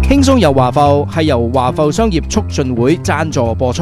輕鬆遊華埠係由華埠商業促進會贊助播出。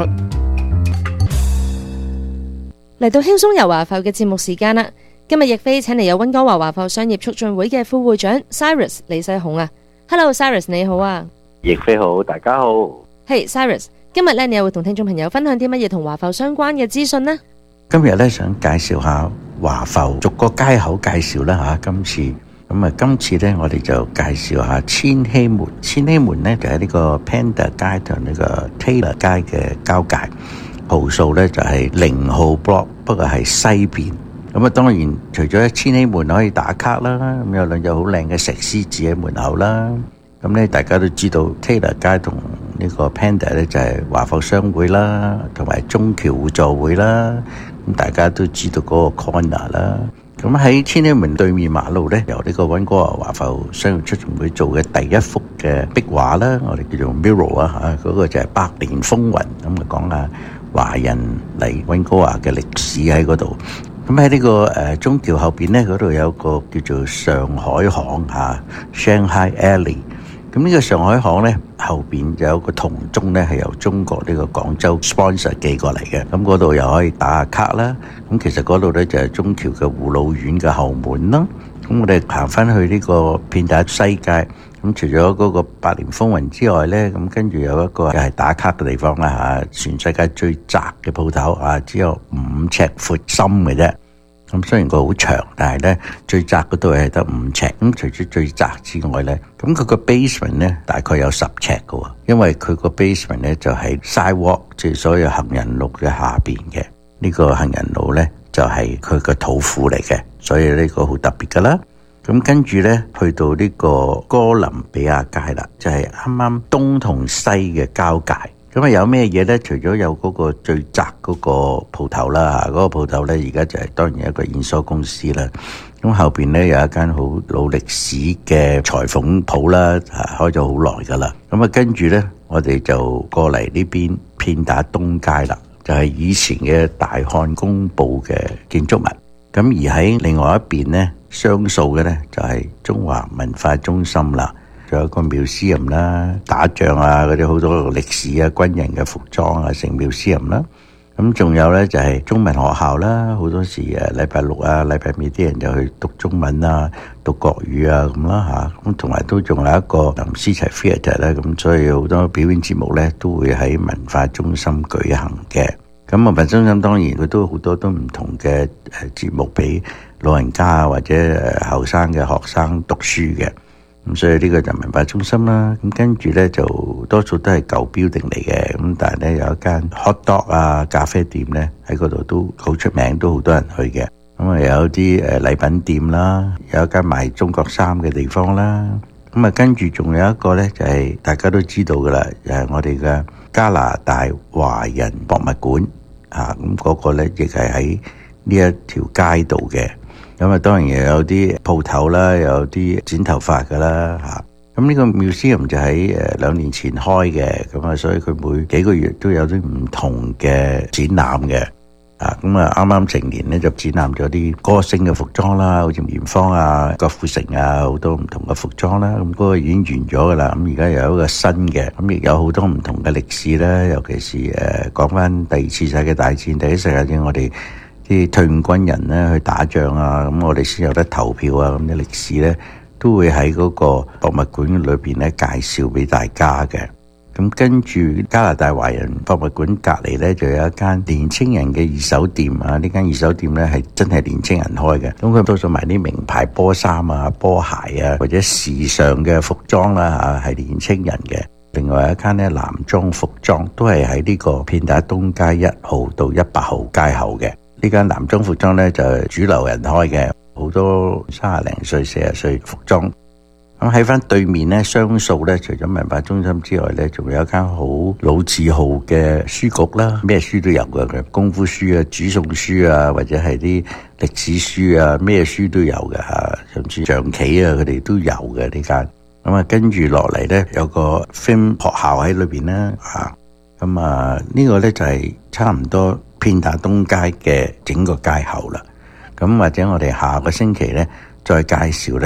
嚟到輕鬆遊華埠嘅節目時間啦，今日亦飛請嚟有溫哥華華埠商業促進會嘅副會長 Cyrus 李世雄啊。Hello Cyrus 你好啊。 亦飛好，大家好。 Hey Cyrus， 今日咧你又會同聽眾朋友分享啲乜嘢同華埠相關嘅資訊呢？ 今日咧想介紹下華埠，逐個街口介紹啦吓。今次咧我哋就介紹下千禧門。千禧門咧就喺呢個 Panda 街同呢個 Taylor 街嘅交界，號數咧就係0號 block， 不過係西邊。咁啊，當然除咗千禧門可以打卡啦，咁有兩隻好靚嘅石獅子喺門口啦。咁咧大家都知道 Taylor 街同呢個 Panda 咧就係華埠商會啦，同埋中僑互助會啦。咁大家都知道嗰個 corner 啦。咁喺千禧門對面馬路咧，由呢個溫哥華華埠商業促進會做嘅第一幅嘅壁畫啦，我哋叫做 mural 啊嚇，嗰個就係百年風雲，咁啊講下華人嚟溫哥華嘅歷史喺嗰度。咁喺呢個中橋後邊咧，嗰度有個叫做上海巷嚇 Shanghai Alley。咁呢個上海巷咧後邊就有個銅鐘咧，係由中國呢個廣州 sponsor 寄過嚟嘅。咁嗰度又可以打下卡啦。咁其實嗰度咧就係中橋嘅護老院嘅後門啦。咁我哋行翻去呢個片打西街。咁除咗嗰個百年風雲之外咧，咁跟住有一個又係打卡嘅地方啦嚇，全世界最窄嘅鋪頭啊，只有5尺闊深嘅啫。咁雖然佢好長，但係咧最窄嗰度係得5尺。咁除咗最窄之外咧，咁佢個 basement 咧大概有10尺嘅喎，因為佢個 basement 咧就喺 sidewalk， 即係所有行人路嘅下邊嘅。呢個行人路咧就係佢個土庫嚟嘅，所以呢個好特別噶啦。咁跟住咧去到呢個哥倫比亞街啦，就係啱啱東同西嘅交界。咁啊有咩嘢咧？除咗有嗰個最窄嗰個鋪頭啦，嗰個鋪頭咧而家就係當然一個連鎖公司啦。咁後邊咧有一間好老歷史嘅裁縫鋪啦，開咗好耐噶啦。咁啊跟住咧我哋就過嚟呢邊片打東街啦，就係以前嘅大漢公報嘅建築物。咁而喺另外一邊咧，雙數嘅咧就係中華文化中心啦。仲有一個Museum啦，打仗啊嗰啲好多歷史啊，軍人嘅服裝啊，成Museum啦。咁仲有咧就係中文學校啦，好多時禮拜六啊、禮拜尾啲人就去讀中文啊、讀國語啊咁啦嚇。咁同埋都仲有一個林思齊 Theatre 咧，咁所以好多表演節目咧都會喺文化中心舉行嘅。咁文化中心當然佢都好多都唔同嘅節目俾老人家啊或者後生嘅學生讀書嘅。咁所以呢個就文化中心啦。咁跟住咧就多數都係舊 building嚟嘅。咁但係咧有一間 hot dog 啊咖啡店咧喺嗰度都好出名，都好多人去嘅。咁啊有啲禮品店啦，有一間賣中國衫嘅地方啦。咁啊跟住仲有一個咧就係大家都知道噶啦，就係我哋嘅加拿大華人博物館啊。咁嗰個咧亦係喺呢一條街度嘅。咁啊，當然又有啲鋪頭啦，有啲剪頭髮噶啦嚇。咁呢個 museum 就喺2年前開嘅，咁啊，所以佢每幾個月都有啲唔同嘅展覽嘅。咁啊，啱啱成年咧就展覽咗啲歌星嘅服裝啦，好似梅艷芳啊、郭富城啊，好多唔同嘅服裝啦。咁嗰個已經完咗噶啦，咁而家有一個新嘅，咁亦有好多唔同嘅歷史啦，尤其是講翻第2次世界大戰、第1次世界大戰，我哋啲退伍軍人咧去打仗啊，咁我哋先有得投票啊，咁啲歷史咧都會喺嗰個博物館裏邊咧介紹俾大家嘅。咁跟住加拿大華人博物館隔離咧就有一間年青人嘅二手店啊，呢間二手店咧係真係年青人開嘅，咁佢多數賣啲名牌波衫啊、波鞋啊或者時尚嘅服裝啦嚇，係年青人嘅。另外一間咧男裝服裝都係喺呢個片打東街1號到100號街口嘅。呢間男裝服裝咧就係主流人開嘅，好多30零歲、40歲服裝。咁喺翻對面咧，雙數咧，除咗文化中心之外咧，仲有一間好老字號嘅書局啦，咩書都有嘅，功夫書啊、煮餸書啊，或者係啲歷史書啊，咩書都有嘅嚇，甚至象棋啊，佢哋都有嘅呢間。咁啊，跟住落嚟咧，有個 film 學校喺裏邊啦嚇。咁啊，呢個咧就係差唔多片打東街嘅整個街口啦。咁或者我哋下個星期咧，再介紹咧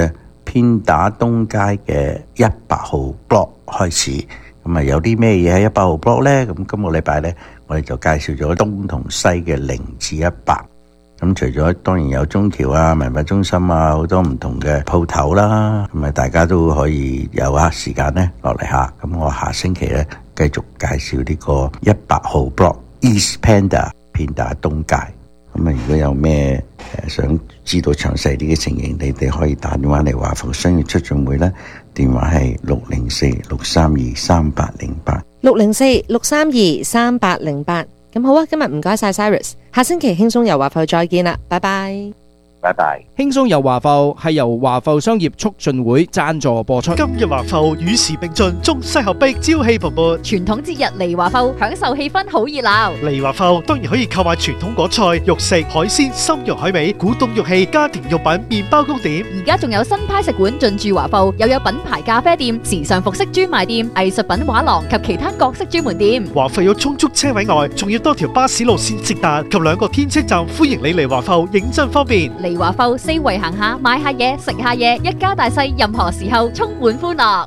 偏打東街嘅100號 block 開始。咁有啲咩嘢喺100號 block 呢？咁今個禮拜呢，我哋就介紹咗東同西嘅0至100。咁除咗當然有中條啊、文化中心啊，好多唔同嘅鋪頭啦。咁大家都可以有時間呢落嚟下。咁我下星期呢，繼續介紹呢個100號 block East Panda 偏打東街。如果有咩想知道詳細啲嘅情形，你哋可以打電話嚟華埠商業促進會啦。電話係604-632-3808 604-632-3808。咁好啊，今日唔該晒 Cyrus， 下星期輕鬆遊華埠再見啦，拜拜。 拜拜。 輕鬆遊華埠係由華埠商業促進會贊助播出。 今日華埠與時並進，中西合璧，朝氣蓬勃。 傳統節日嚟華埠，享受氣氛好熱鬧。 嚟華埠當然可以購買傳統果菜、肉食、海鮮、參肉海味、古董玉器、家庭用品、麵包糕點。 而家仲有新派食館進駐華埠，又有品牌咖啡店、時尚服飾專賣店、藝術品畫廊及其他各式專門店。 華埠有充足車位外，仲要多條巴士路線直達及2個天車站，歡迎你嚟華埠，認真方便。 嚟華埠四圍行下，買下嘢，食下嘢，一家大細，任何時候充滿歡樂。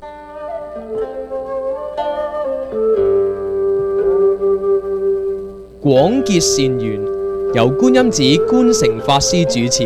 廣結善緣，由觀音寺觀誠法師主持。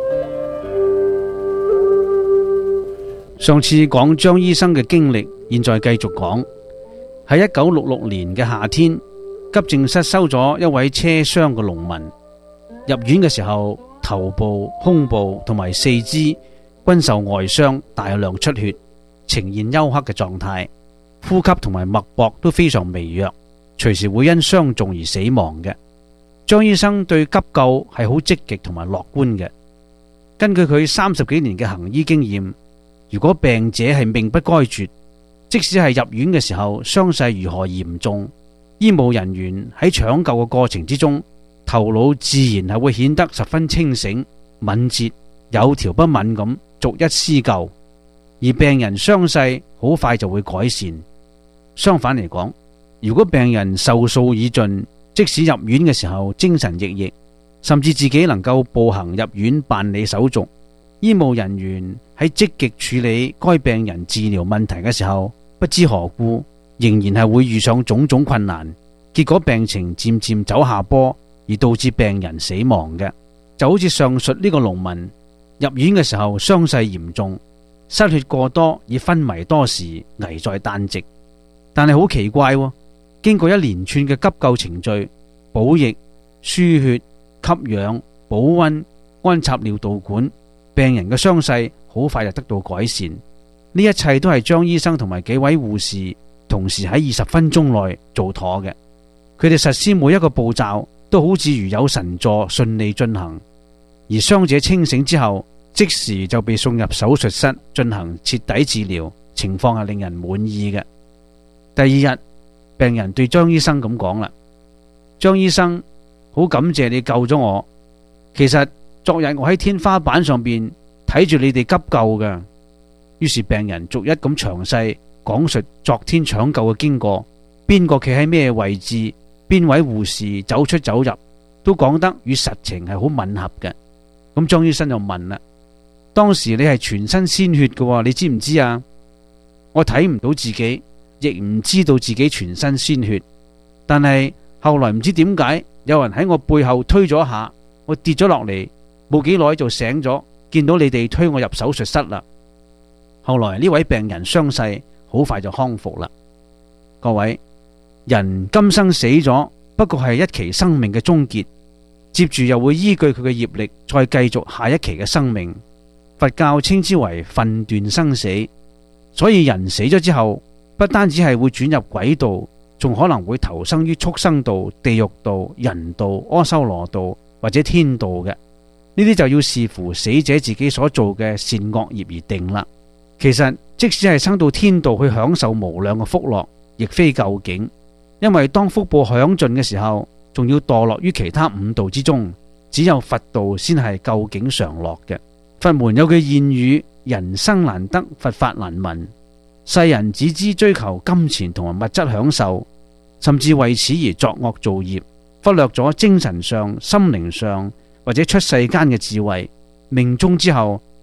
上次講張醫生嘅經歷，現在繼續講。喺1966年嘅夏天，急症室收咗一位車傷嘅農民，入院嘅時候，頭部、胸部同埋四肢均受外傷，大量出血，呈現休克嘅狀態，呼吸同埋脈搏都非常微弱，隨時會因傷重而死亡嘅。張醫生對急救係好積極同埋樂觀嘅。根據佢30幾年嘅行醫經驗，如果病者係命不該絕，即使係入院嘅時候傷勢如何嚴重，醫務人員喺搶救嘅過程之中，頭腦自然係會顯得十分清醒、敏捷、有條不紊咁逐一施救，而病人傷勢好快就會改善。相反嚟講，如果病人壽數已盡，即使入院嘅時候精神奕奕，甚至自己能夠步行入院辦理手續，醫務人員喺積極處理該病人治療問題嘅時候，不知何故仍然係會遇上種種困難，結果病情漸漸走下坡，而導致病人死亡嘅。就好似上述呢個農民入院嘅時候傷勢嚴重，失血過多，已昏迷多時，危在旦夕。但係好奇怪喎，經過一連串嘅急救程序，補液、輸血、吸氧、保溫、安插尿導管，病人嘅傷勢好快就得到改善。呢一切都係張醫生同埋幾位護士同時喺20分鐘內做妥嘅。佢哋實施每一個步驟都好似如有神助，順利進行。而傷者清醒之後，即時就被送入手術室進行徹底治療，情況係令人滿意嘅。第二日，病人對張醫生咁講啦：張醫生，好感謝你救咗我。其實昨日我喺天花板上邊睇住你哋急救嘅。於是病人逐一咁詳細講述昨天搶救嘅經過，邊個企喺咩位置，邊位護士走出走入，都講得與實情係好吻合嘅。咁張醫生就問啦：當時你係全身鮮血嘅，你知唔知啊？我睇唔到自己，亦唔知道自己全身鮮血，但係後來唔知點解有人喺我背後推咗一下，我跌咗落嚟，冇幾耐就醒咗，見到你哋推我入手術室啦。後來呢位病人傷勢好快就康復啦。各位，人今生死咗，不過係一期生命嘅終結，接住又會依據佢嘅業力再繼續下一期嘅生命。佛教稱之為分段生死，所以人死咗之後，不單止係會轉入鬼道，仲可能會投生於畜生道、地獄道、人道、阿修羅道或者天道嘅。呢啲就要視乎死者自己所做嘅善惡業而定啦。其實即使係生到天道去享受無量嘅福樂，亦非究竟，因為當福報享盡嘅時候，仲要墮落於其他5道之中，只有佛道先係究竟常樂嘅。佛門有句諺語：人生難得，佛法難聞。世人只知追求金錢同埋物質享受，甚至為此而作惡造業，忽略咗精神上、心靈上或者出世間嘅智慧。命終之後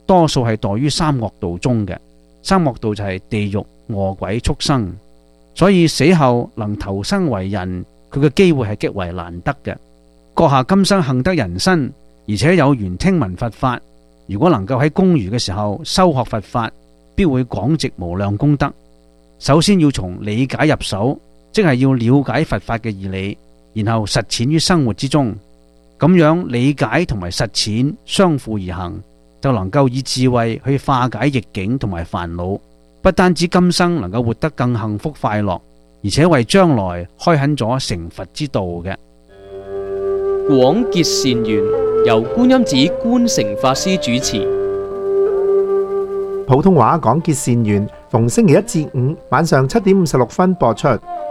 多數係墮於三惡道中嘅。三惡道就係地獄、餓鬼、畜生，所以死後能投生為人，佢嘅機會係極為難得嘅。閣下今生幸得人身，而且有緣聽聞佛法，如果能夠喺公餘嘅時候修學佛法，必會廣植無量功德。首先要從理解入手，即係要了解佛法嘅義理，然後實踐於生活之中，咁樣理解同埋實踐相輔而行，就能夠以智慧去化解逆境同埋煩惱，不單止今生能夠活得更幸福快樂，而且為將來開墾咗成佛之道嘅。 廣結善緣，由觀音寺觀誠法師主持。 普通話廣結善緣，逢星期一至五晚上7:56播出。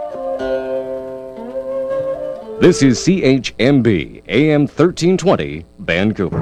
This is CHMB AM 1320 Vancouver。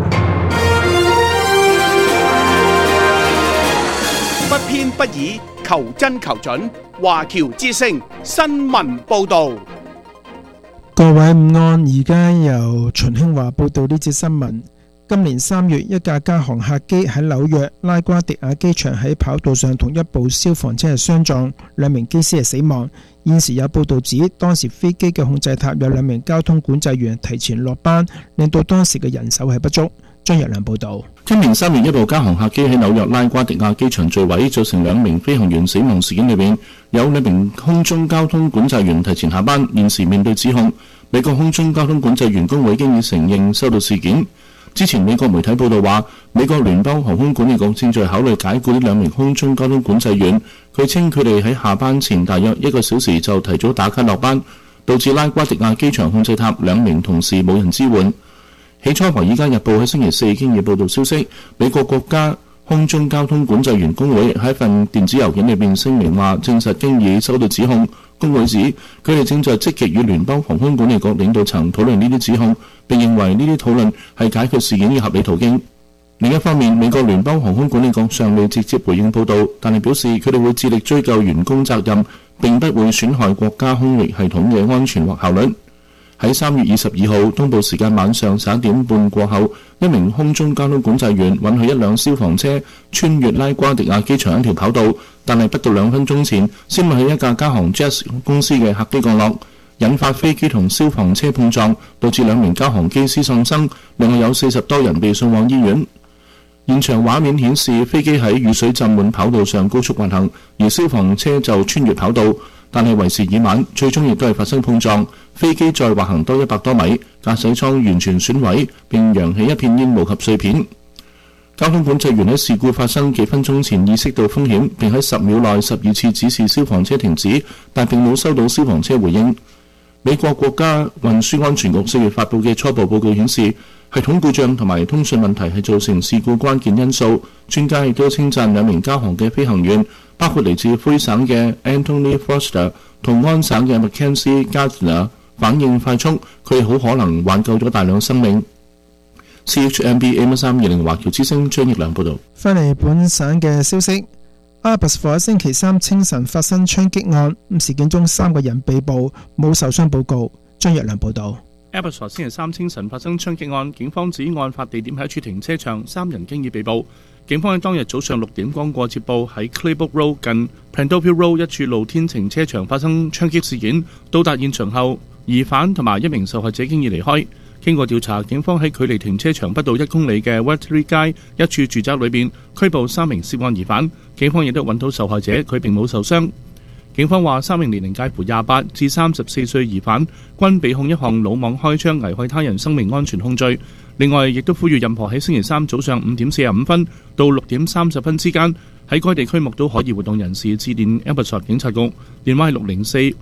不偏不倚，求真求準。華僑之聲新聞報導。 各位午安，而家由秦興華報道呢節新聞。今年3月，一架加航客機喺紐約拉瓜迪亞機場喺跑道上同一部消防車相撞，2名機師係死亡。現時有報道指，當時飛機嘅控制塔有2名交通管制員提前落班，令到當時嘅人手係不足。張日良報道。 今年3月，一部加航客機喺紐約拉瓜迪亞機場墜毀，造成2名飛行員死亡事件裏面，有2名空中交通管制員提前下班，現時面對指控。美國空中交通管制員工會經已承認收到事件。之前美國媒體報道話，美國聯邦航空管理局正在考慮解僱呢2名空中交通管制員。佢稱佢哋喺下班前大約1個小時就提早打卡落班，導致拉瓜迪亞機場控制塔2名同事冇人支援。起初，《華爾街日報》喺星期4已經報道消息，美國國家空中交通管制員工會喺一份電子郵件裏邊聲明話，證實經已收到指控。工會指佢哋正在積極與聯邦航空管理局領導層討論呢啲指控，並認為呢啲討論係解決事件嘅合理途徑。另一方面，美國聯邦航空管理局尚未直接回應報道，但係表示佢哋會致力追究員工責任，並不會損害國家空域系統嘅安全或效率。喺3月22號東部時間晚上11點半過後，一名空中交通管制員允許一輛消防車穿越拉瓜迪亞機場一條跑道，但係不到2分鐘前，先允許一架加航 Jet 公司嘅客機降落，引發飛機同消防車碰撞，導致2名加航機師喪生，另外有40多人被送往醫院。現場畫面顯示飛機喺雨水浸滿跑道上高速運行，而消防車就穿越跑道，但係為時已晚，最終亦都係發生碰撞，飛機再滑行多100多米，駕駛艙完全損毀，並揚起一片煙霧及碎片。交通管制員喺事故發生幾分鐘前意識到風險，並喺10秒內12次指示消防車停止，但並冇收到消防車回應。美國國家運輸安全局4月發布嘅初步報告顯示，系統故障同埋通訊問題係造成事故關鍵因素。專家亦都稱讚2名加航嘅飛行員，包括嚟自灰省嘅 Anthony Foster 同安省嘅 Mackenzie Gardner， 反應快速，佢哋好可能挽救咗大量生命。CHMB AM320 華僑之聲張益良報導。 返嚟本省嘅消息，阿拔斯火星期3清晨發生槍擊案，事件中3個人被捕，冇受傷報告。張益良報導。 阿拔斯星期3清晨發生槍擊案，警方指案發地點係一處停車場，3人經已被捕。警方喺當日早上6點剛過接報，喺 Claybrook Road 近 Prandtopia Road 一處露天停車場發生槍擊事件。到達現場後，疑犯同埋1名受害者經已離開。經過調查，警方喺距離停車場不到1公里嘅 Waterloo 街一處住宅裏邊拘捕3名涉案疑犯。警方亦都揾到受害者，佢並冇受傷。警方話3名年齡介乎28至34歲疑犯均被控一項魯莽開槍危害他人生命安全控罪。另外，亦都呼籲任何喺星期3早上5點45分到6點30分之間喺該地區目都可以活動人士致電 Abbotsford 警察局，電話係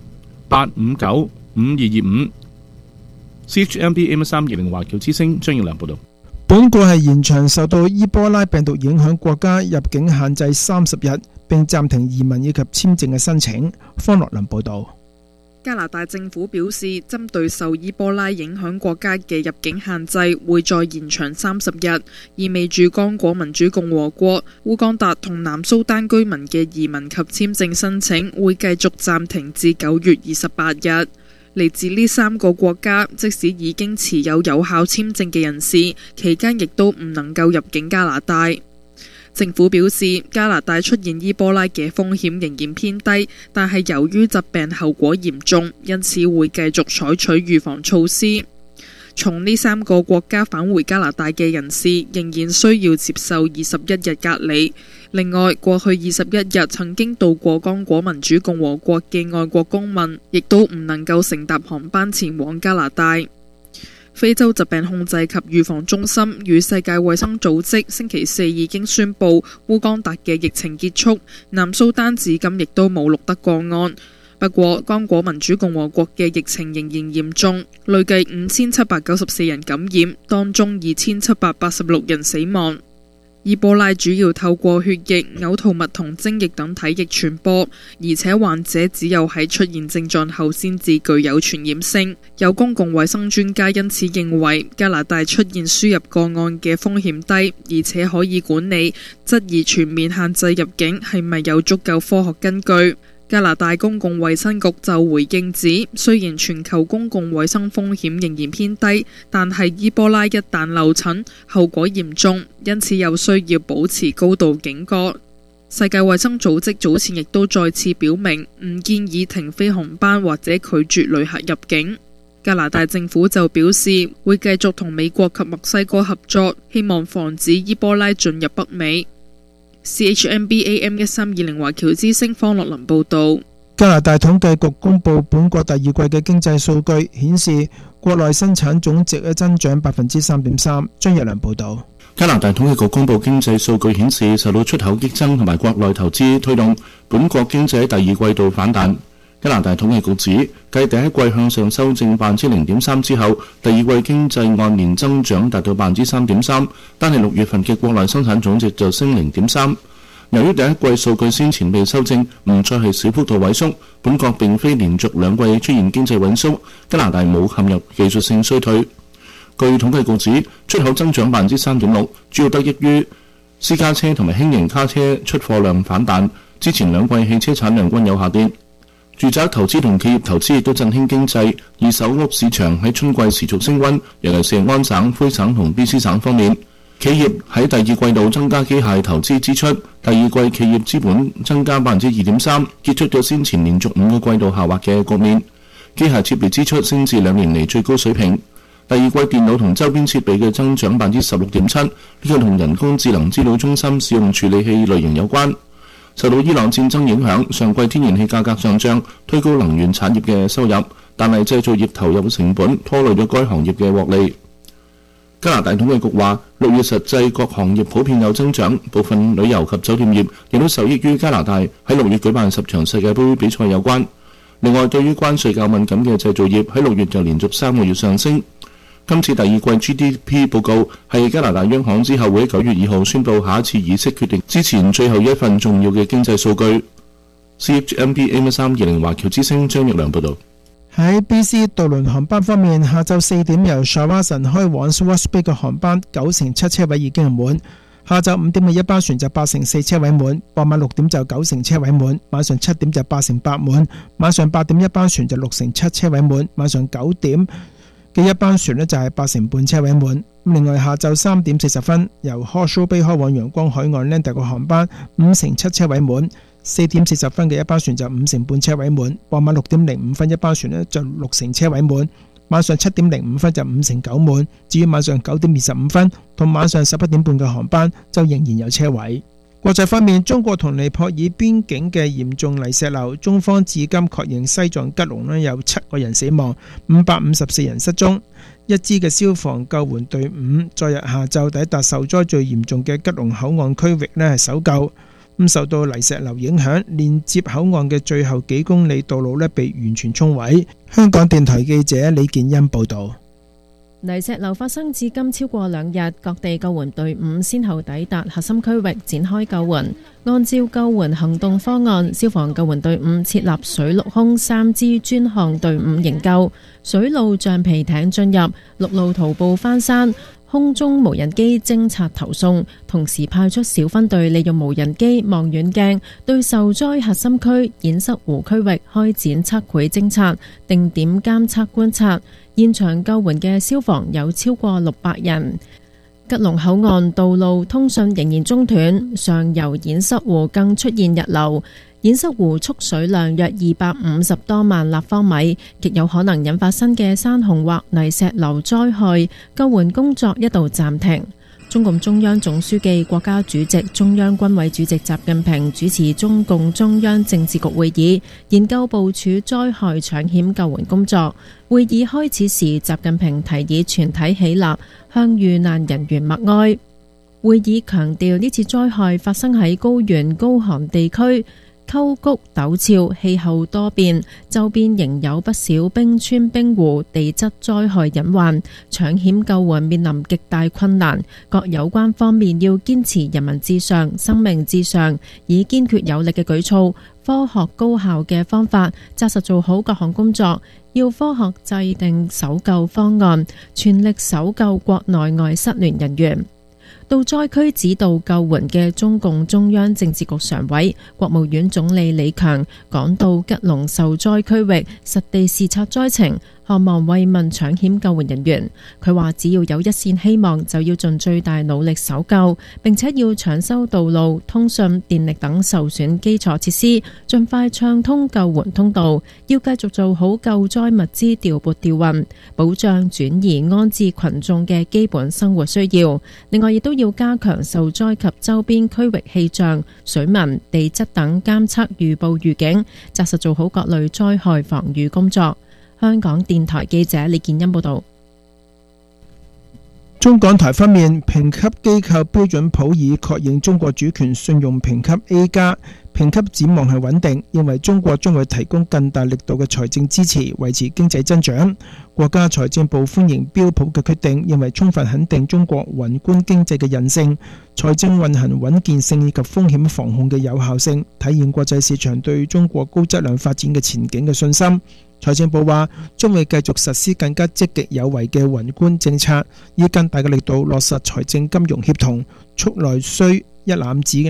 604-859-5225。CHMB AM320 華僑之聲張耀良報導。 本國係延長受到伊波拉病毒影響國家入境限制30日，並暫停移民以及簽證嘅申請。方樂林報導。 加拿大政府表示，針對受伊波拉影響國家嘅入境限制會再延長30日，意味住剛果民主共和國、烏干達同南蘇丹居民嘅移民及簽證申請會繼續暫停至9月28日。嚟自呢3個國家，即使已經持有有效簽證嘅人士，期間亦都唔能夠入境加拿大。 政府表示，加拿大出現伊波拉嘅風險仍然偏低，但係由於疾病後果嚴重，因此會繼續採取預防措施。從呢3個國家返回加拿大嘅人士仍然需要接受21日隔離。另外，過去21日曾經到過剛果民主共和國嘅外國公民，亦都唔能夠乘搭航班前往加拿大。非洲疾病控制及預防中心與世界衛生組織星期4已經宣布烏干達嘅疫情結束，南蘇丹至今亦都冇錄得個案。不過，剛果民主共和國嘅疫情仍然嚴重，累計5794人感染，當中2786人死亡。伊波拉主要透過血液、嘔吐物同精液等體液傳播，而且患者只有喺出現症狀後先至具有傳染性。有公共衛生專家因此認為加拿大出現輸入個案嘅風險低，而且可以管理，質疑全面限制入境係咪有足夠科學根據。加拿大公共衛生局就回應指，雖然全球公共衛生風險仍然偏低，但係伊波拉一旦漏診，後果嚴重，因此有需要保持高度警覺。世界衛生組織早前亦都再次表明，唔建議停飛航班或者拒絕旅客入境。加拿大政府就表示，會繼續同美國及墨西哥合作，希望防止伊波拉進入北美。CHMB AM1320華僑之聲方樂林報道。 加拿大統計局公布本國第2季嘅經濟數據，顯示國內生產總值增長 3.3%。張日良報道。 加拿大統計局公布經濟數據顯示，受到出口激增同埋國內投資推動，本國經濟喺第2季度反彈。加拿大統計局指，繼第一季向上修正 0.3% 之後，第二季經濟按年增長達到 3.3%， 單係6月份嘅國內生產總值就升 0.3%。由於第一季數據先前被修正，唔再係小幅度萎縮，本國並非連續2季出現經濟萎縮，加拿大冇陷入技術性衰退。據統計局指，出口增長 3.6%， 主要得益於私家車同埋輕型卡車出貨量反彈，之前2季汽車產量均有下跌。住宅投資同企業投資亦都振興經濟，二手屋市場喺春季持續升溫，尤其是安省、魁省同 BC 省方面。企業喺第2季度增加機械投資支出，第2季企業資本增加 2.3%， 結束咗先前連續5個季度下滑嘅局面。機械設備支出升至2年嚟最高水平。第2季電腦同周邊設備嘅增長 16.7%， 呢個同人工智能資料中心使用處理器類型有關。受到伊朗戰爭影響，上季天然氣價格上漲，推高能源產業嘅收入，但係製造業投入成本拖累咗該行業嘅獲利。加拿大統計局話，6月實際各行業普遍有增長，部分旅遊及酒店業亦都受益於加拿大喺6月舉辦10場世界盃比賽有關。另外，對於關稅較敏感嘅製造業喺6月就連續3個月上升。今次第2季 GDP 報告係加拿大央行之後會喺9月2號宣布下一次議息決定之前最後一份重要嘅經濟數據。CHMB AM1320華僑之聲張玉良報導。 喺 BC 渡輪航班方面，下晝4點由 Shawarson 開往 Swartz Bay 嘅航班9成7車位已經滿，下晝5點嘅一班船就8成4車位滿，傍晚6點就9成車位滿，晚上7點就8成8滿，晚上8點一班船就6成7車位滿，晚上9點嘅一班船呢就係8成半車位滿。另外下晝3點40分由 Horseshoe Bay 開往陽光海岸 Lander 個航班5成7車位滿，4點40分嘅一班船就5成半車位滿，傍晚6點05分一班船呢就6成車位滿，晚上7點05分就5成9滿。至於晚上9點25分同晚上11點半嘅航班就仍然有車位。國際方面，中國同尼泊爾邊境嘅嚴重泥石流，中方至今確認西藏吉隆有7個人死亡，554人失蹤。一支嘅消防救援隊伍昨日下晝抵達受災最嚴重嘅吉隆口岸區域係搜救。受到泥石流影響，連接口岸嘅最後幾公里道路被完全沖毀。香港電台記者李建欣報道。 泥石流發生至今超過2日，各地救援隊伍先後抵達核心區域展開救援。按照救援行動方案，消防救援隊伍設立水陸空3支專項隊伍營救，水路橡皮艇進入，陸路徒步翻山，空中無人機偵察投送，同時派出小分隊利用無人機望遠鏡對受災核心區堰塞湖區域開展測繪偵察、定點監測觀察。現場救援嘅消防有超過600人。 吉隆口岸道路通訊仍然中斷，上游堰塞湖更出現溢流，堰塞湖蓄水量約250多萬立方米，極有可能引發新嘅山洪或泥石流災害，救援工作一度暫停。中共中央總書記、國家主席、中央軍委主席習近平主持中共中央政治局會議，研究部署災害搶險救援工作。會議開始時，習近平提議全體起立，向遇難人員默哀。會議強調呢次災害發生喺高原高寒地區，溝谷陡峭，氣候多變，周邊仍有不少冰川冰湖，地質災害隱患，搶險救援面臨極大困難。各有關方面要堅持人民至上、生命至上，以堅決有力嘅舉措、科學高效嘅方法，紮實做好各項工作。要科學制定搜救方案，全力搜救國內外失聯人員。到災區指導救援嘅中共中央政治局常委、國務院總理李強趕到吉隆受災區域，實地視察災情，渴望慰問搶險救援人員。佢話只要有一線希望，就要盡最大努力搜救，並且要搶修道路、通訊、電力等受損基礎設施，盡快暢通救援通道。要繼續做好救災物資調撥調運，保障轉移安置群眾嘅基本生活需要。另外，亦都要加強受災及周邊區域氣象、水文、地質等監測預報預警，紮實做好各類災害防禦工作。香港電台記者李建欣報道。 中港台方面，評級機構標準普爾確認中國主權信用評級 A 加，評級展望係穩定，認為中國將會提供更大力度嘅財政支持，維持經濟增長。國家財政部歡迎標普嘅決定，認為充分肯定中國宏觀經濟嘅韌性、財政運行穩健性以及風險防控嘅有效性，體現國際市場對中國高質量發展嘅前景嘅信心。財政部話將會繼續實施更加積極有為嘅宏觀政策，以更大嘅力度落實財政金融協同、促內需一攬子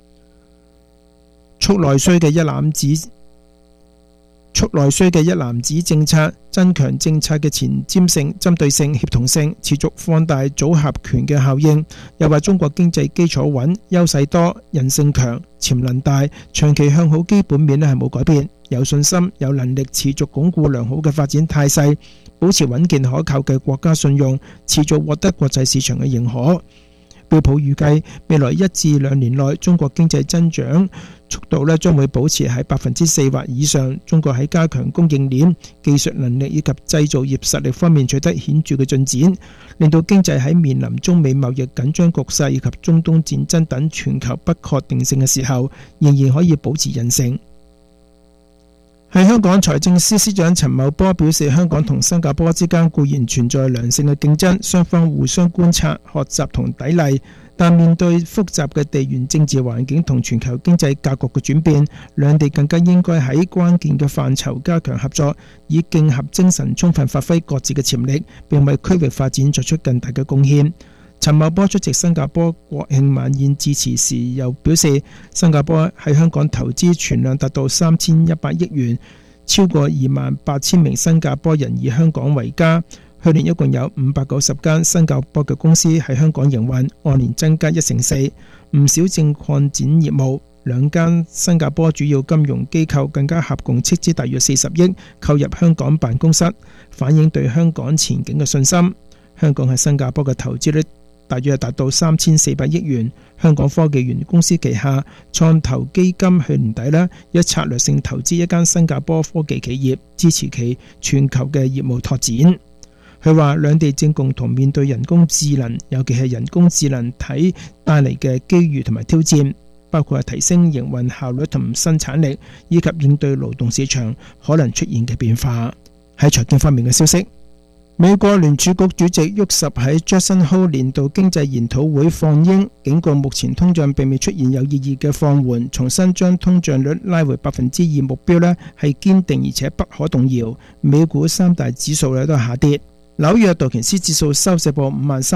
政策，增強政策嘅前瞻性、針對性、協同性，持續放大組合拳嘅效應。又話中國經濟基礎穩、優勢多、韌性強、潛能大，長期向好基本面係冇改變，有信心、有能力持續鞏固良好嘅發展態勢，保持穩健可靠嘅國家信用，持續獲得國際市場嘅認可。標普預計未來1至2年內，中國經濟增長速度將會保持喺4%或以上。中國喺加強供應鏈、技術能力以及製造業實力方面取得顯著嘅進展，令到經濟喺面臨中美貿易緊張局勢以及中東戰爭等全球不確定性嘅時候，仍然可以保持韌性。喺香港，財政司司長陳茂波表示，香港同新加坡之間固然存在良性嘅競爭，雙方互相觀察、學習同砥礪，但面對複雜嘅地緣政治環境同全球經濟格局嘅轉變，兩地更加應該喺關鍵嘅範疇加強合作，以競合精神充分發揮各自嘅潛力，並為區域發展作出更大嘅貢獻。陳茂波出席新加坡國慶晚宴致辭時又表示，新加坡喺香港投資存量達到3100億元，超過28000名新加坡人以香港為家。去年一共有590間新加坡嘅公司喺香港營運，按年增加1成4，唔少正擴展業務。2間新加坡主要金融機構更加合共斥資大約40億購入香港辦公室，反映對香港前景嘅信心。香港喺新加坡嘅投資率大約達到3400億元。香港科技園公司旗下創投基金去年底一策略性投資一間新加坡科技企業，支持其全球嘅業務拓展。佢話兩地正共同面對人工智能，尤其係人工智能體帶嚟嘅機遇同埋挑戰，包括係提升營運效率同生產力，以及應對勞動市場可能出現嘅變化。喺財經方面嘅消息，美國聯儲局主席沃什喺 Jackson Hole 年度經濟研討會放鷹，警告目前通脹並未出現有意義嘅放緩，重新將通脹率拉回2%目標係堅定而且不可動搖。美股三大指數都下跌，紐約道瓊斯指數收市報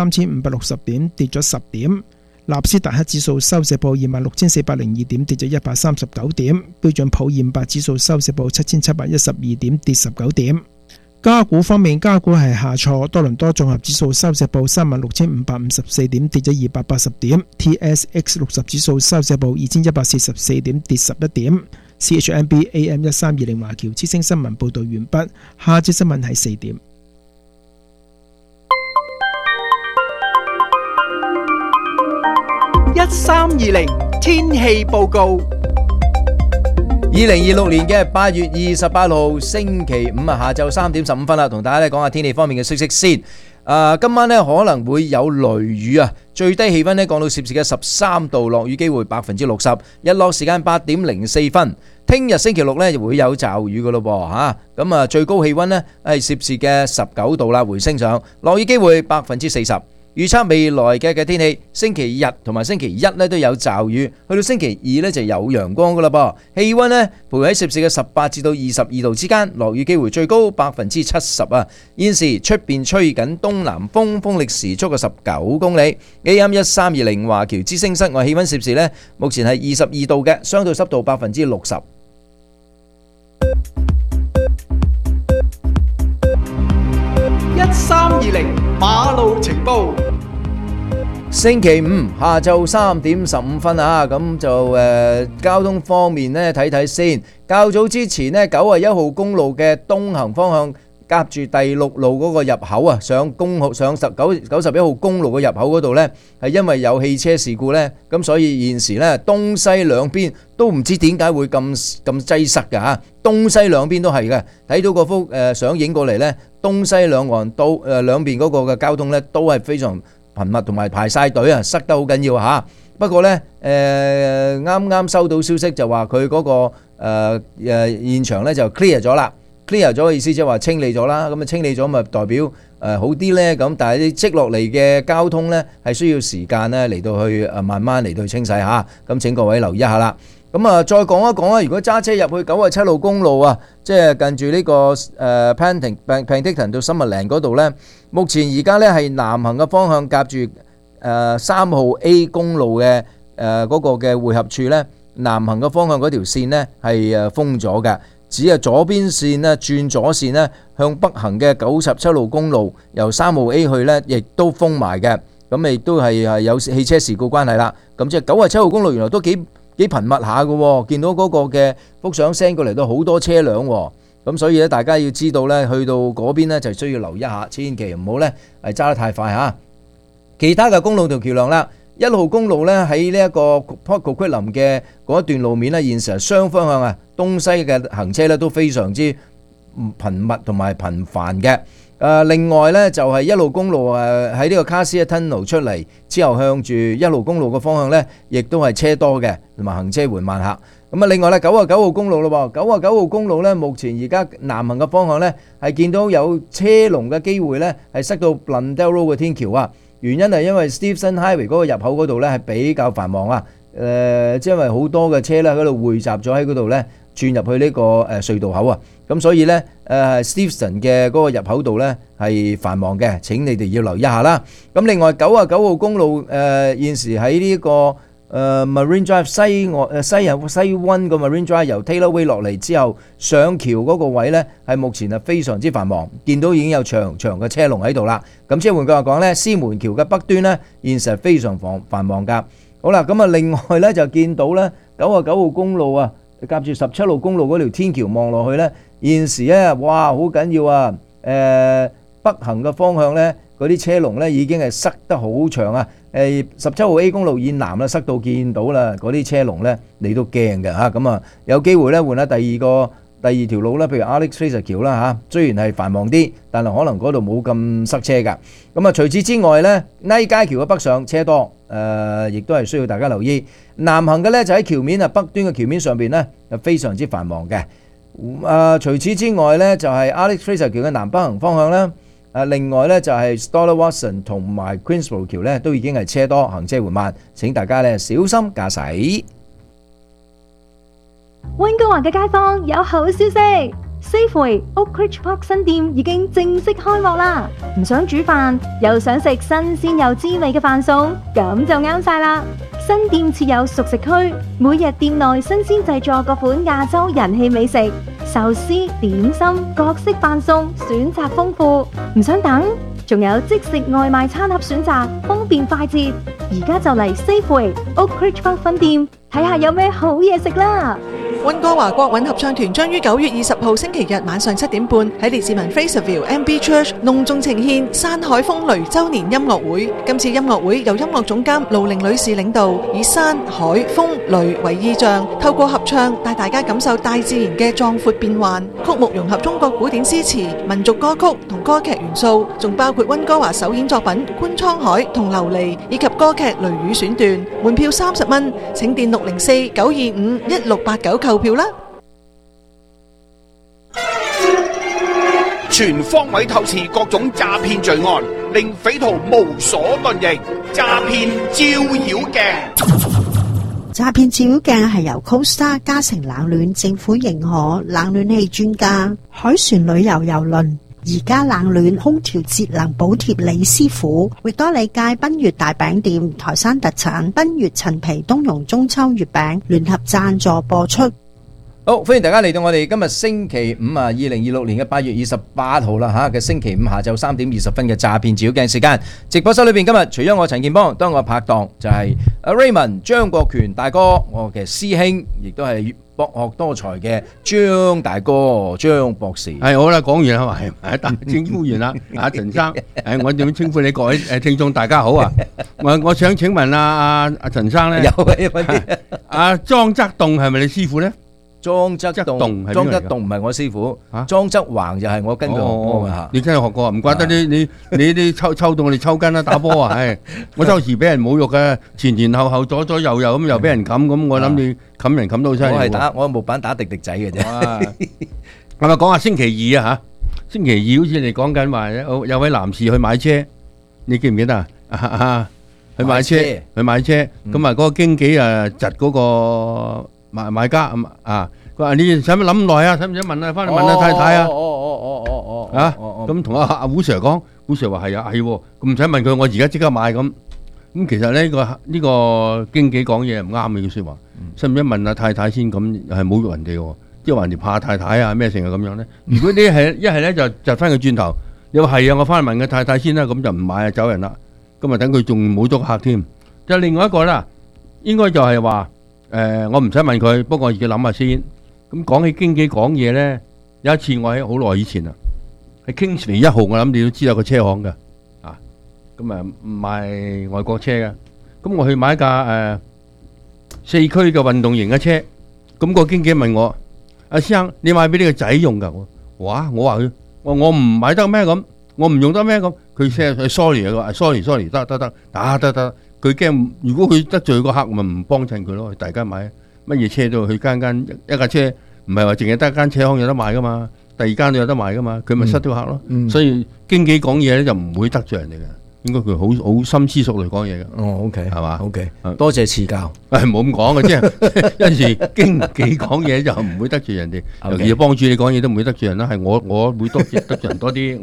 53560點，跌咗10點；納斯達克指數收市報26402點，跌咗139點；標準普爾500指數收市報7712點，跌19點。 加股方面，加股係下挫，多倫多綜合指數收市報36,554點，跌咗280點 ；TSX 60指數收市報2,144點，跌11點。CHMB AM 1320華僑之聲新聞報導完畢，下節新聞係4點。 1320天氣報告。 2026年嘅8月28號星期五下晝3點15分啦，同大家咧講下天氣方面嘅消息先。今晚咧可能會有雷雨啊，最低氣溫咧降到攝氏嘅13度，落雨機會60%，日落時間8點04分。聽日星期六咧會有驟雨噶咯噃吓，咁啊最高氣溫咧係攝氏嘅19度啦，回升上，落雨機會40%。預測未來嘅天氣，星期日同埋星期一咧都有驟雨，去到星期二咧就有陽光噶啦噃。氣溫咧徘徊喺攝氏嘅18至到22度之間，落雨機會最高70%啊。現時出邊吹緊東南風，風力時速嘅19公里。AM 1320華僑之聲室外氣溫攝氏咧，目前係22度嘅，相對濕度60%。 1320馬路情報。 星期五下晝3點15分啊，咁就交通方面呢睇睇先。較早之前呢91號公路嘅東行方向夾住第6路嗰個入口啊，上91號公路嘅入口嗰度呢，係因為有汽車事故呢，咁所以現時呢東西兩邊都唔知點解會咁擠塞㗎嚇，東西兩邊都係嘅。睇到嗰幅相影過嚟呢，東西兩岸都兩邊嗰個嘅交通呢都係非常頻密同埋排晒隊啊，塞得好緊要嚇。不過呢，啱啱收到消息就話佢嗰個現場呢就 clear 咗啦。clear 咗嘅意思即係話清理咗啦，咁啊清理咗咪代表好啲呢？咁但係啲積落嚟嘅交通呢係需要時間呢嚟到去慢慢嚟到去清洗下，咁請各位留意一下啦。咁啊再講一講啦，如果揸車入去97號公路啊，即係近住呢個Penticton 到 Summerland 嗰度呢，目前而家呢係南行嘅方向夾住3號 A 公路嘅嗰個嘅匯合處呢，南行嘅方向嗰條線呢係封咗嘅。只係左邊線呢轉左線呢，向北行嘅97號公路由3號 A 去呢，亦都封埋嘅。咁亦都係有汽車事故關係啦。咁即係97號公路原來都幾頻密下嘅，見到嗰個嘅幅相 send 過嚟都好多車輛。咁所以咧，大家要知道呢，去到嗰邊呢就需要留意一下，千祈唔好呢係揸得太快嚇。其他嘅公路同橋梁啦。1號公路咧喺呢一個 Port Coquitlam 嘅嗰一段路面咧，現時係雙方向啊，東西嘅行車咧都非常之頻密同埋頻繁嘅。另外咧就係1號公路喺呢個 Cassia Tunnel 出嚟之後，向住1號公路嘅方向咧，亦都係車多嘅，同埋行車緩慢下。咁啊，另外咧99號公路咯喎，99號公路咧，目前而家南行嘅方向咧係見到有車龍嘅機會咧，係塞到 Blundell Road 嘅天橋啊。原因係因為 Steveston Highway 嗰個入口嗰度咧係比較繁忙啊，即係因為好多嘅車咧喺度匯集咗喺嗰度咧，轉入去呢個隧道口啊，咁所以咧Steveston 嘅嗰個入口度咧係繁忙嘅，請你哋要留意一下啦。咁另外99號公路現時喺呢個Marine Drive 西灣個 Marine Drive 由 Taylor Way 落嚟之後上橋嗰個位呢係目前係非常之繁忙，見到已經有長長嘅車龍喺度啦。咁即係換句話講呢，獅門橋嘅北端呢現時係非常繁忙㗎。好啦，咁啊另外呢就見到呢99號公路啊，夾住17號公路嗰條天橋望落去呢，現時呢哇好緊要啊！北行嘅方向呢，嗰啲車龍呢已經係塞得好長啊！17號 A 公路以南啦，塞到見到啦，嗰啲車龍呢你都驚嘅嚇。咁啊，有機會呢換下第二條路啦，譬如 Alex Fraser 橋啦嚇。雖然係繁忙啲，但係可能嗰度冇咁塞車㗎。咁啊，除此之外呢，拉街橋嘅北上車多，亦都係需要大家留意。南行嘅呢就喺橋面啊，北端嘅橋面上邊呢就非常之繁忙嘅。除此之外呢，就係 Alex Fraser 橋嘅南北行方向啦。另外咧就係 Stoller Watson 同埋 Queensborough 橋咧都已經係車多，行車緩慢，請大家咧小心駕駛。 溫哥華嘅街坊有好消息 ，Safeway Oakridge Park 新店已經正式開幕啦！唔想煮飯，又想食新鮮又滋味嘅飯餸，咁就啱晒啦！新店設有熟食區，每日店內新鮮製作各款亞洲人氣美食。 壽司、點心、各式飯餸，選擇豐富。唔想等，仲有即食外賣餐盒選擇，方便快捷。而家就嚟 Safeway Oak Ridge Park 分店睇下有咩好嘢食啦！ 溫哥華國韻合唱團將於9月20號星期日晚上7點半喺列治文 Fraserville MB Church 隆重呈獻山海風雷週年音樂會。今次音樂會由音樂總監盧玲女士領導，以山海風雷為意象，透過合唱帶大家感受大自然嘅壯闊變幻。曲目融合中國古典詩詞、民族歌曲同歌劇元素，仲包括溫哥華首演作品《觀滄海》同《琉璃》，以及歌劇《雷雨》選段。門票30蚊，請電604-925-1689購票啦！ 全方位透視各種詐騙罪案，令匪徒無所遁形。詐騙照妖鏡， 詐騙照妖鏡係由 Costa 嘉誠冷暖政府認可冷暖氣專家海船旅遊郵輪而家冷暖空調節能補貼李師傅，域多利街賓悅大餅店台山特產賓悅陳皮冬蓉中秋月餅聯合贊助播出。 好，歡迎大家嚟到我哋今日星期五啊，2026年嘅8月28號啦嘅星期五下晝3點20分嘅詐騙照妖鏡時間。直播室裏邊今日除咗我陳健邦，當我拍檔就係阿 Raymond 張國權大哥，我嘅師兄，亦都係博學多才嘅張大哥張博士。 係好啦，講完啦，係稱呼完啦，阿陳生，我點樣稱呼你各位聽眾大家好啊？我想請問阿陳生咧，阿莊則棟係咪你師傅咧？ 莊則棟唔係我師傅，莊則橫就係我跟佢學過嘅。 你真係學過啊？唔怪得你抽到我哋抽筋啦，打波啊！係我周時俾人侮辱嘅，前後左右咁又俾人冚咁，我諗你冚人冚到犀利。 我木板打滴滴仔嘅啫。 係咪講下星期二啊？嚇，星期二好似你講緊話有位男士去買車，你記唔記得啊？去買車，咁啊嗰個經紀啊窒嗰個買家啊，佢話你使乜諗咁耐啊？使唔使問啊？翻嚟問下太太啊？咁同阿胡 Sir 講，胡 Sir 話係啊，係，唔使問佢，我而家即刻買咁。咁其實呢個經紀講嘢唔啱嘅說話，使唔使問下太太先？咁係侮辱人哋喎，即係話人哋怕太太啊咩成日咁樣咧？如果你一係咧就窒翻佢轉頭，你話係啊，我翻去問個太太先啦，咁就唔買啊，走人啦。咁啊等佢仲冇咗個客添。就另外一個啦，應該就係話。我唔使問佢，不過我要諗下先。咁講起經紀講嘢咧，有一次我喺好耐以前啦，喺 Kingsway 1號，我諗你都知道個車行嘅，咁啊賣外國車嘅。咁我去買一架4驅嘅運動型嘅車，咁個經紀問我：阿先生，你買俾呢個仔用㗎？我話佢，我唔買得咩咁？我唔用得咩咁？佢 say sorry 啊，佢話 sorry，得。佢驚如果佢得罪個客，咪唔幫襯佢咯。大家買乜嘢車都去間一架車，唔係話淨係得一間車行有得賣噶嘛，第二間都有得賣噶嘛，佢咪失咗客咯。所以經紀講嘢咧就唔會得罪人哋嘅，應該佢好深思熟慮講嘢嘅。 哦 ，OK， 係嘛 ？OK， 多謝賜教。 冇咁講嘅，即係有陣時經紀講嘢就唔會得罪人哋，尤其是幫住你講嘢都唔會得罪人啦。係我會得罪人多啲。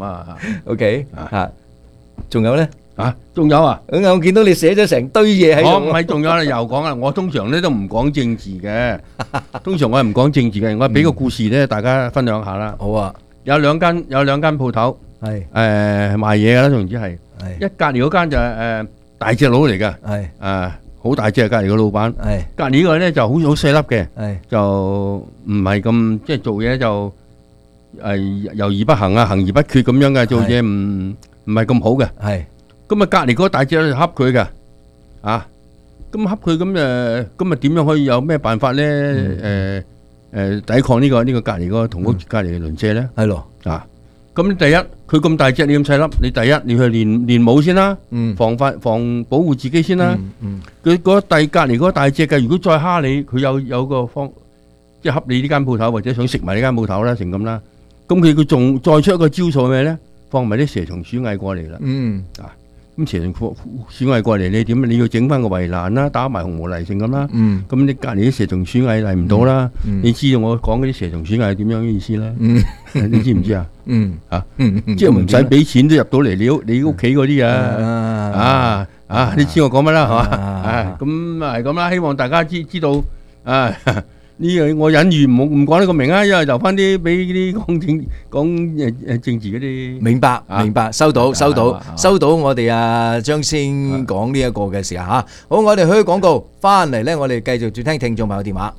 OK，仲有咧？ 仲有啊！ 我見到你寫咗成堆嘢喺度。 我唔係，仲有啦，又講啦。我通常咧都唔講政治嘅，通常我係唔講政治嘅。我俾個故事咧，大家分享下啦。 好啊， 有兩間鋪頭，係賣嘢嘅啦，總之係。一隔離嗰間就係大隻佬嚟嘅，係好大隻，隔離個老闆。係隔離呢個咧就好細粒嘅，就唔係咁即係做嘢就猶豫不行啊，行而不決咁樣嘅，做嘢唔係咁好嘅。係。咁啊，隔離嗰個大隻咧就恰佢嘅，咁恰佢咁啊點樣可以有咩辦法咧？抵抗呢個隔離嗰個同屋隔離嘅鄰舍咧？係咯，咁第一佢咁大隻，你咁細粒，你第一你去練武先啦，防保護自己先啦。佢嗰隔離嗰個大隻嘅，如果再蝦你，佢有個方即係恰你呢間鋪頭，或者想食埋呢間鋪頭啦，成咁啦。咁佢仲再出一個招數咩咧？放埋啲蛇蟲鼠蟻過嚟啦。咁蛇蟲鼠蟻過嚟，你點？你要整翻個圍欄啦，打埋紅毛泥成咁啦。咁你隔離啲蛇蟲鼠蟻嚟唔到啦。你知道我講嗰啲蛇蟲鼠蟻係點樣嘅意思啦？你知唔知啊？即係唔使俾錢都入到嚟你屋企嗰啲啊！你知我講乜啦？係嘛？咁係咁啦，希望大家知道呢樣我隱喻唔講呢個名啊，因為留翻啲俾啲講政治嗰啲。 明白，收到。我哋張先講呢一個嘅時候嚇，好，我哋去廣告，翻嚟咧，我哋繼續接聽聽眾朋友電話。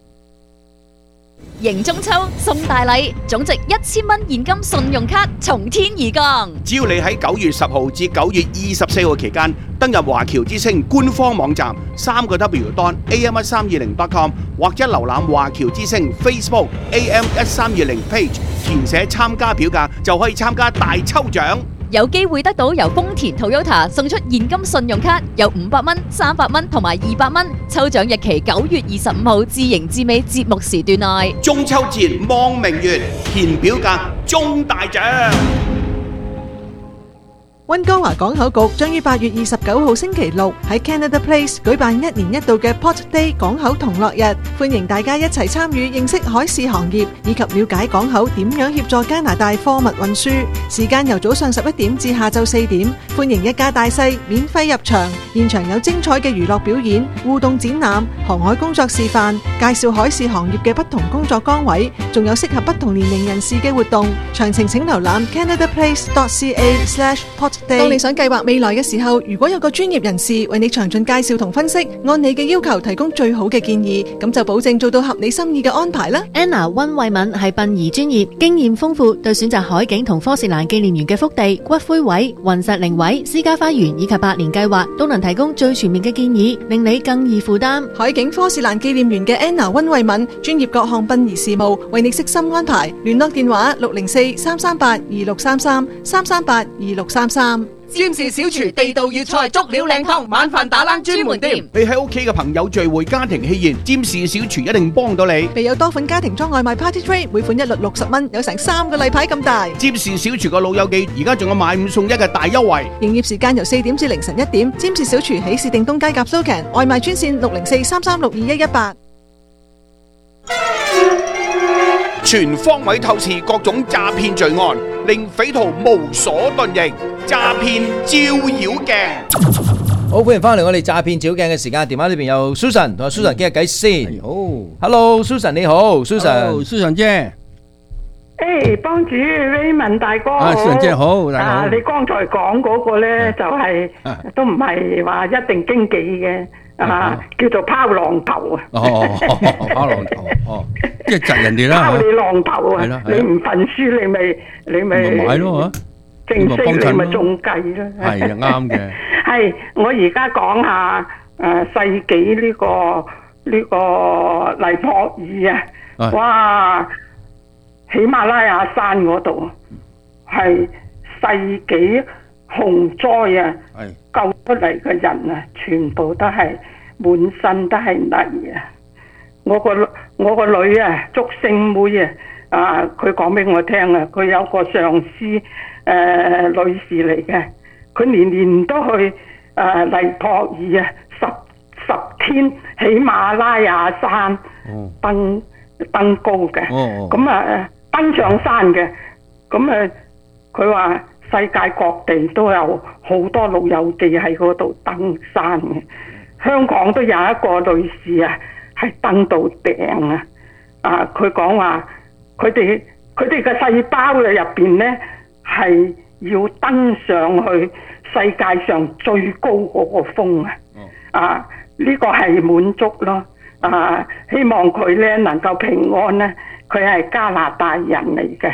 迎中秋送大禮，總值1000蚊現金信用卡從天而降。 只要你喺9月10號至9月24號期間登入華僑之星官方網站3w.am1320.com 或者瀏覽華僑之星 Facebook AM1320 page， 填寫參加表格就可以參加大抽獎。 有機會得到由豐田 Toyota 送出現金信用卡，有500蚊、300蚊同埋200蚊。抽獎日期9月25號至迎至尾節目時段內。 中秋節望明月，填表格中大獎。 溫哥華港口局將於8月29號星期六喺 Canada Place 舉辦1年1度嘅 Port Day 港口同樂日，歡迎大家一齊參與認識海事行業，以及了解港口點樣協助加拿大貨物運輸。時間由早上11點至下晝4點，歡迎一家大細免費入場，現場有精彩嘅娛樂表演、互動展覽、航海工作示範，介紹海事行業嘅不同工作崗位，仲有適合不同年齡人士嘅活動。詳情請瀏覽 canadaplace.ca/port。當你想計劃未來嘅時候，如果有個專業人士為你詳盡介紹同分析，按你嘅要求提供最好嘅建議，咁就保證做到合你心意嘅安排啦。 Anna 溫慧敏係殯儀專業，經驗豐富，對選擇海景同科士蘭紀念園嘅福地、骨灰位、雲石靈位、私家花園以及百年計劃，都能提供最全面嘅建議，令你更易負擔。 海景科士蘭紀念園嘅 Anna 溫慧敏，專業各項殯儀事務，為你悉心安排。聯絡電話604-338-2633，338-2633。 占士小廚地道粵菜足料靚湯，晚飯打冷專門店。你喺屋企嘅朋友聚會、家庭喜宴，占士小廚一定幫到你。 備有多款家庭裝外賣 Party Tray， 每款一律60蚊，有成3個例牌咁大。 占士小廚個老友記，而家仲有買5送1嘅大優惠。 營業時間由4點至凌晨1點。占士小廚喜事定東街夾蘇強，外賣專線604-336-2118。 全方位透視各種詐騙罪案，令匪徒無所遁形。詐騙照妖鏡， 好，歡迎翻嚟我哋詐騙照妖鏡嘅時間。電話呢邊有 Susan 同阿 Susan 傾下偈先。好 ，Hello Susan 你好 ，Susan 姐。 幫主 Raymond 大哥好。 Susan 姐好，大家好。 你剛才講嗰個咧就係都唔係話一定經紀嘅。叫做拋浪頭啊！ 拋浪頭，即係窒人哋啦。拋你浪頭啊！你唔份書，你咪買咯正式你咪中計啦。 係啱嘅。 係我而家講下世紀呢個黎博爾啊！哇！喜馬拉雅山嗰度係世紀洪災啊！救出嚟嘅人啊，全部都係滿身都係泥啊！我個女啊，竹星妹啊，佢講俾我聽啊，佢有個上司女士嚟嘅，佢年都去黎博爾啊，十天喜馬拉雅山登高嘅，咁登上山嘅，咁佢話。世界各地都有好多老友記喺嗰度登山嘅，香港都有一個女士啊，係登到頂啊！佢講話佢哋嘅細胞嘅入邊呢，係要登上去世界上最高嗰個峰啊！呢個係滿足咯啊！希望佢呢能夠平安呢，佢係加拿大人嚟嘅。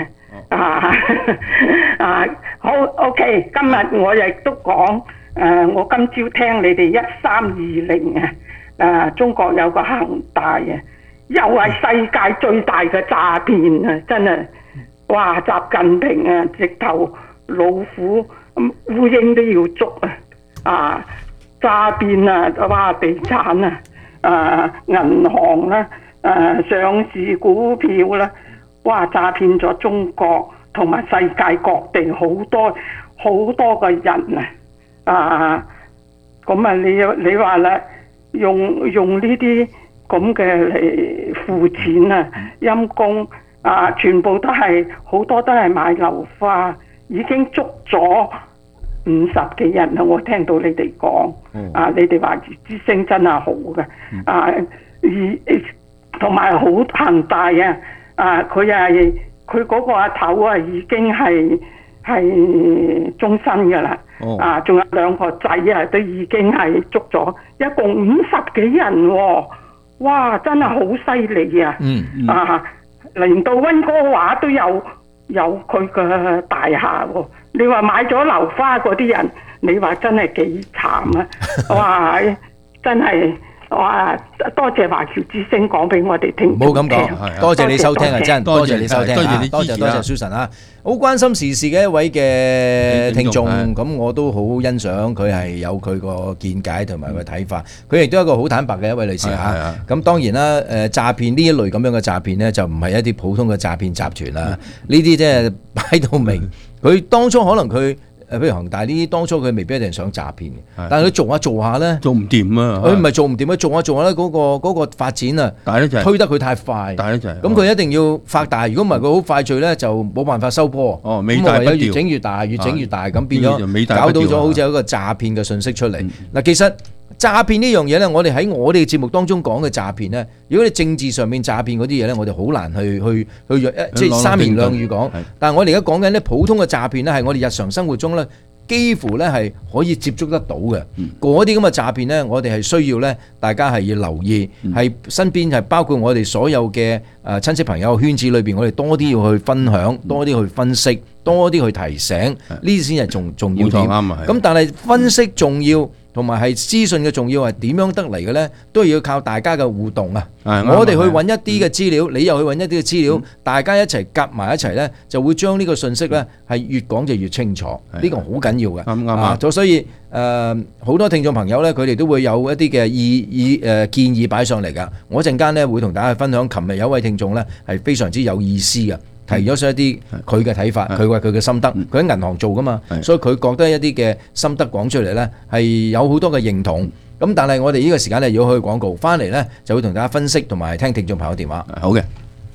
好 OK， 今日我亦都講我今朝聽你哋1320中國有個恒大又係世界最大嘅詐騙真係哇！習近平直頭老虎烏蠅都要捉詐騙哇！地產銀行啦上市股票啦。哇！詐騙咗中國同埋世界各地好多個人咁你話啦，用呢啲咁嘅嚟付錢陰公全部都係好多都係買樓花，已經捉咗50幾人啦。我聽到你哋講你哋話之聲真係好嘅同埋好恒大啊！佢嗰個阿頭啊，已經係終身㗎啦。啊，仲有2個仔啊，都已經係捉咗，一共50幾人喎。哇！真係好犀利啊！啊，連到溫哥華都有佢嘅大廈喎。你話買咗樓花嗰啲人，你話真係幾慘啊！哇！真係哇！多謝華僑之聲講俾我哋聽。 唔好咁講，多謝你收聽啊，真多謝你收聽，多謝 Susan 啊！好關心時事嘅一位嘅聽眾，咁我都好欣賞佢係有佢個見解同埋個睇法。佢亦都係一個好坦白嘅一位女士嚇。咁當然啦，詐騙呢一類咁樣嘅詐騙呢，就唔係一啲普通嘅詐騙集團啦。呢啲即係擺到明，佢當初可能佢。譬如恒大呢啲，當初佢未必一定想詐騙嘅，但係佢做下咧， 做唔掂啊！ 佢唔係做唔掂啊，做下咧嗰個發展啊，推得佢太快，咁佢一定要發大。如果唔係佢好快脆咧，就冇辦法收波。 尾大不掉， 越整越大，越整越大，咁變咗搞到咗好似有一個詐騙嘅信息出嚟。嗱，其實詐騙呢樣嘢咧，我哋喺我哋嘅節目當中講嘅詐騙咧，如果你政治上面詐騙嗰啲嘢咧，我哋好難去即係三言兩語講。但係我哋而家講緊咧普通嘅詐騙咧，係我哋日常生活中咧幾乎咧係可以接觸得到嘅。嗰啲咁嘅詐騙咧，我哋係需要咧，大家係要留意，係身邊係包括我哋所有嘅親戚朋友圈子裏邊，我哋多啲要去分享，多啲去分析，多啲去提醒，呢啲先係重要點。咁但係分析重要。同埋係資訊嘅重要係點樣得嚟嘅呢？都係要靠大家嘅互動啊！我哋去揾一啲嘅資料，你又去揾一啲嘅資料，大家一齊夾埋一齊呢，就會將呢個信息呢係越講就越清楚。呢個好緊要嘅。啱所以好多聽眾朋友呢，佢哋都會有一啲嘅建議擺上嚟㗎。我陣間呢會同大家分享，琴日有一位聽眾呢係非常之有意思嘅。提咗出一啲佢嘅睇法，佢話佢嘅心得，佢喺銀行做噶嘛，所以佢覺得一啲嘅心得講出嚟呢係有好多嘅認同。咁但係我哋呢個時間呢，要去廣告，翻嚟呢就會同大家分析同埋聽聽眾朋友電話。好嘅。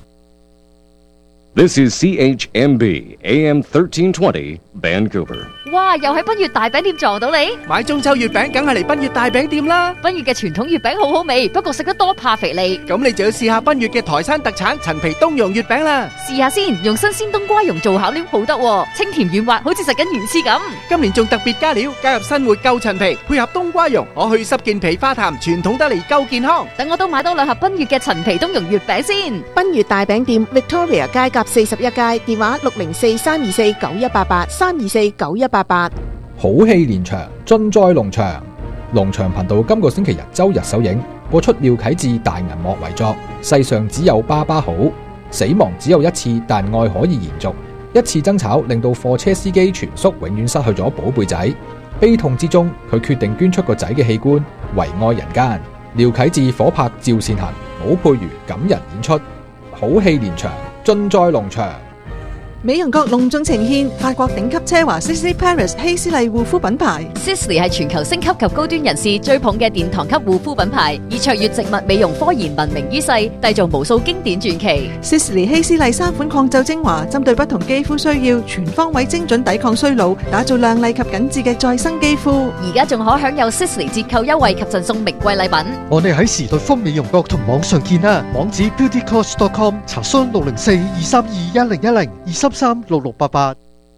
This is CHMB AM 1320 Vancouver。 哇！又喺奔月大餅店撞到你， 買中秋月餅梗係嚟奔月大餅店啦！ 奔月嘅傳統月餅好好味，不過食得多怕肥膩。 咁你就要試下奔月嘅台山特產陳皮冬蓉月餅啦！ 試下先，用新鮮冬瓜蓉做餡料好得喎，清甜軟滑，好似食緊魚翅咁。 今年仲特別加料，加入新活夠陳皮，配合冬瓜蓉，可去濕健脾化痰，傳統得嚟夠健康。 等我都買多2盒奔月嘅陳皮冬蓉月餅先。 奔月大餅店 Victoria 街甲41街，電話604-324-9188 324-9188。 好戲連場，盡在農場。農場頻道今個星期日周日首映，播出廖啟智大銀幕遺作《世上只有爸爸好》。死亡只有一次，但愛可以延續。一次爭吵令到貨車司機全叔永遠失去咗寶貝仔。悲痛之中，佢決定捐出個仔嘅器官，為愛人間。廖啟智火拍趙善恒，武佩如感人演出。好戲連場，盡在農場。 美容閣隆重呈現法國頂級奢華 Sisley Paris 希斯麗護膚品牌。 Sisley 係全球星級及高端人士追捧嘅殿堂級護膚品牌，以卓越植物美容科研聞名於世，締造無數經典傳奇。 Sisley 希斯麗3款抗皺精華，針對不同肌膚需要，全方位精準抵抗衰老，打造亮麗及緊緻嘅再生肌膚。 而家仲可享有 Sisley 折扣優惠及贈送名貴禮品。 我哋喺時代豐美容閣同網上見啦，網址 beautycoach.com， 查詢604-232-1010 233-6688。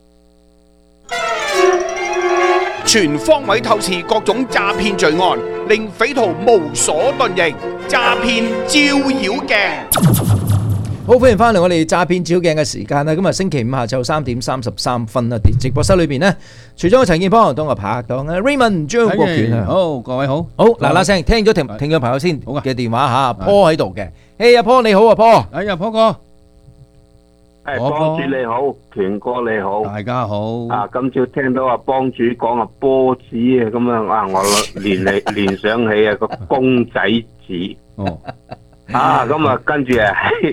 全方位透視各種詐騙罪案，令匪徒無所遁形。詐騙照妖鏡。 好，歡迎翻嚟我哋詐騙照鏡嘅時間啦！今日星期五下晝3:33啦，直播室裏邊呢，除咗我陳建邦，當我拍檔啊 Raymond 張國權啊， 好，各位好， 好嗱聲，聽咗聽咗朋友先嘅電話吓，Paul 喺度嘅，阿 Paul 你好啊 Paul， 哎呀 Paul 哥。 幫主你好，權哥你好， 大家好。 啊，今朝聽到阿幫主講阿波子啊，咁樣啊，我聯想起啊個公仔紙。哦。啊，咁啊，跟住啊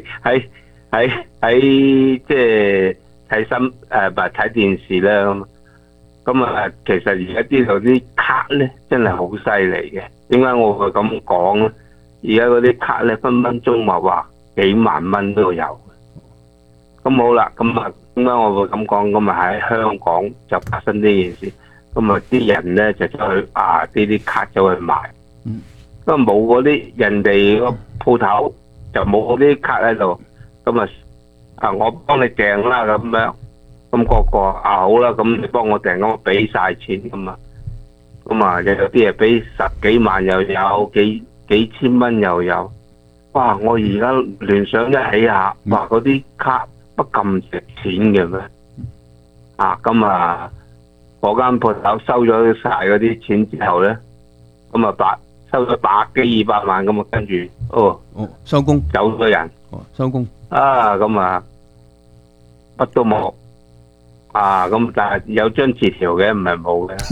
喺即係睇睇電視啦。咁啊，其實而家呢度啲卡咧真係好犀利嘅。點解我會咁講咧？而家嗰啲卡咧分分鐘話幾萬蚊都有。咁好啦，咁啊，點解我會咁講？咁啊喺香港就發生呢件事，咁啊啲人咧就走去呢啲卡走去賣，咁冇嗰啲人哋個鋪頭就冇啲卡喺度，咁我幫你訂啦咁樣，咁個好啦，咁你幫我訂，咁我俾晒錢咁啊，咁啊有啲係俾10幾萬又有，幾千蚊又有，哇！我而家聯想一起下，哇！嗰啲卡不咁值錢嘅咩？咁嗰間鋪頭收咗晒嗰啲錢之後咧，咁收咗100幾200萬咁啊，跟住收工走咗人， 收工咁乜都冇咁但係有張字條嘅，唔係冇嘅。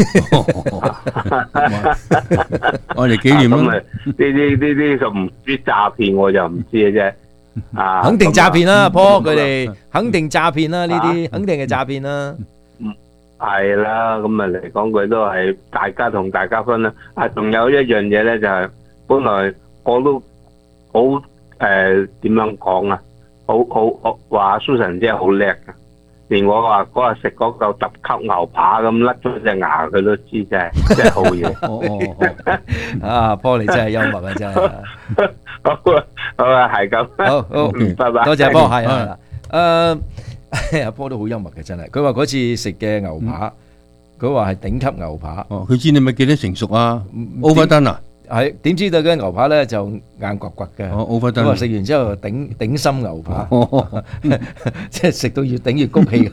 我哋紀念咯。 呢啲就唔知詐騙，我就唔知嘅啫。 肯定詐騙啦，Paul佢哋肯定詐騙啦，呢啲肯定係詐騙啦。 係啦，咁嚟講佢都係大家同大家分啦。仲有一樣嘢咧，就係本來我都好點樣講啊？好話蘇神姐好叻啊！連我話嗰日食嗰嚿特級牛扒咁甩咗隻牙，佢都知真係好嘢。 Paul 你真係幽默啊，真係。 好啊，係咁。 好， 拜拜。 多謝 Paul，係啦。阿 Paul 都好幽默嘅，真係。佢話嗰次食嘅牛扒，佢話係頂級牛扒。 佢知你咪幾多成熟啊？Overdone啊？ 係點知道嗰啲牛扒咧就硬骨骨嘅。 Overdone。 佢話食完之後頂心牛扒，即係食到越頂越谷氣。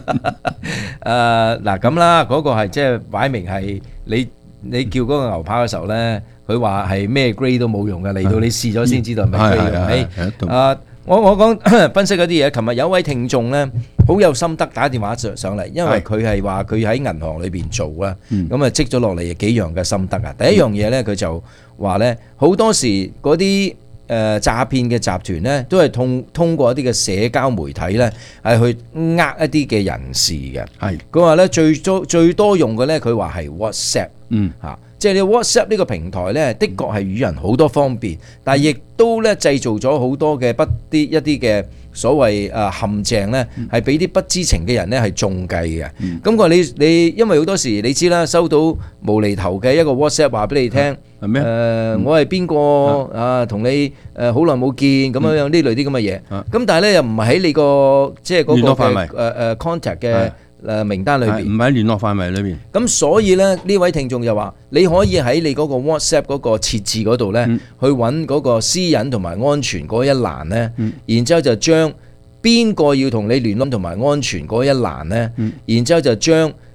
嗱咁啦，嗰個係即係擺明係你叫嗰個牛扒嘅時候咧，佢話係咩 grade 都冇用嘅，嚟到你試咗先知道係咪 grade 嘅。我講分析嗰啲嘢，琴日有位聽眾咧好有心得，打電話上嚟，因為佢係話佢喺銀行裏邊做啦，咁積咗落嚟幾樣嘅心得啊。第一樣嘢咧，佢就話咧好多時嗰啲詐騙嘅集團咧，都係通過一啲嘅社交媒體咧，係去呃一啲嘅人士嘅。係佢話咧最多用嘅咧，佢話係 WhatsApp。即係你 WhatsApp 呢個平台咧，的確係與人好多方便，但係亦都咧製造咗好多嘅一啲嘅所謂陷阱咧，係俾啲不知情嘅人咧係中計嘅。咁佢話你因為好多時你知啦，收到無厘頭嘅一個 WhatsApp 話俾你聽，係咩？我係邊個同你好耐冇見咁樣呢類啲咁嘅嘢。咁但係咧又唔係喺你個即係嗰個嘅contact 嘅名單裏邊， 唔喺聯絡範圍裏邊。 咁所以咧呢位聽眾就話，你可以喺你嗰個 WhatsApp 嗰個設置嗰度咧，去揾嗰個私隱同埋安全嗰一欄咧，然之後就將邊個要同你聯絡同埋安全嗰一欄咧，然之後就將